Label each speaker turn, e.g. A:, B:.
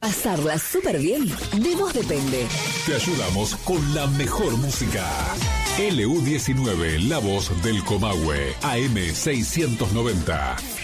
A: Pasarla súper bien, de vos depende.
B: Te ayudamos con la mejor música. LU19, la voz del Comahue, AM 690.